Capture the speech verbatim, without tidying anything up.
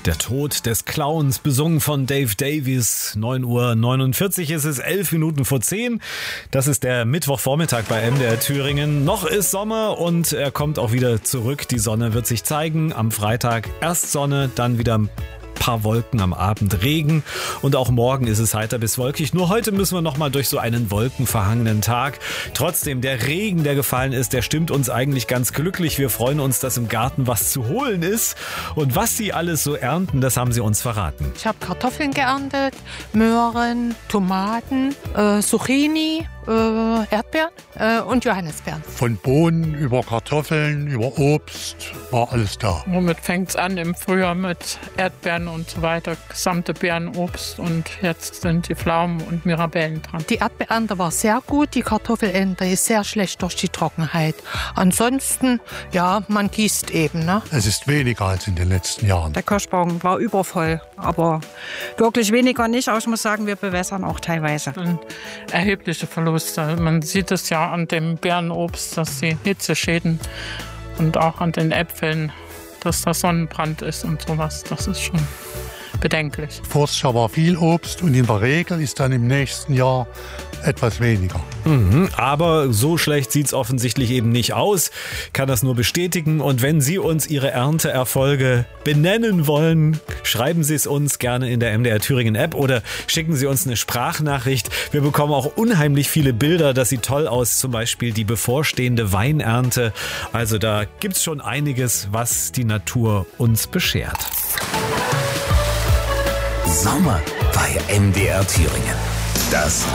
Der Tod des Clowns, besungen von Dave Davies. neun Uhr neunundvierzig ist es, elf Minuten vor zehn. Das ist der Mittwochvormittag bei M D R Thüringen. Noch ist Sommer und er kommt auch wieder zurück. Die Sonne wird sich zeigen. Am Freitag erst Sonne, dann wieder ein paar Wolken, am Abend Regen und auch morgen ist es heiter bis wolkig. Nur heute müssen wir noch mal durch so einen wolkenverhangenen Tag. Trotzdem, der Regen, der gefallen ist, der stimmt uns eigentlich ganz glücklich. Wir freuen uns, dass im Garten was zu holen ist. Und was sie alles so ernten, das haben sie uns verraten. Ich habe Kartoffeln geerntet, Möhren, Tomaten, äh, Zucchini, äh, Erdbeeren äh, und Johannisbeeren. Von Bohnen über Kartoffeln, über Obst, war alles da. Womit fängt es an im Frühjahr mit Erdbeeren und so weiter, gesamte Beerenobst und jetzt sind die Pflaumen und Mirabellen dran. Die Erdbeerernte war sehr gut, die Kartoffelernte ist sehr schlecht durch die Trockenheit. Ansonsten, ja, man gießt eben, ne? Es ist weniger als in den letzten Jahren. Der Kirschbaum war übervoll, aber wirklich weniger nicht. Aber ich muss sagen, wir bewässern auch teilweise. Ein erhebliche Verluste. Man sieht es ja an dem Beerenobst, dass die Hitzeschäden und auch an den Äpfeln, dass das Sonnenbrand ist und sowas. Das ist schon bedenklich. Voriges Jahr war viel Obst und in der Regel ist dann im nächsten Jahr etwas weniger. Mhm, aber so schlecht sieht es offensichtlich eben nicht aus. Kann das nur bestätigen. Und wenn Sie uns Ihre Ernteerfolge benennen wollen, schreiben Sie es uns gerne in der M D R Thüringen App oder schicken Sie uns eine Sprachnachricht. Wir bekommen auch unheimlich viele Bilder. Das sieht toll aus. Zum Beispiel die bevorstehende Weinernte. Also da gibt es schon einiges, was die Natur uns beschert. Sommer bei M D R Thüringen. Das